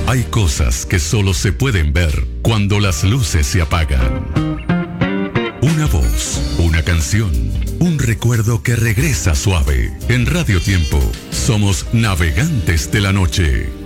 Hay cosas que solo se pueden ver cuando las luces se apagan. Una voz, una canción, un recuerdo que regresa suave. En Radio Tiempo, somos navegantes de la noche.